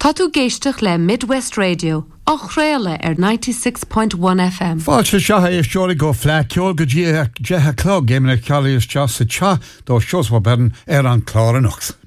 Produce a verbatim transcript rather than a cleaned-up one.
Tá tú géisteach le Midwest Radio, ach réile ar ninety-six point one F M. Fáil se seatha is seola go phleac ceol go dtí clog éimena cealaíos teas sa tea dó seos wa ben ar an clár an ochs.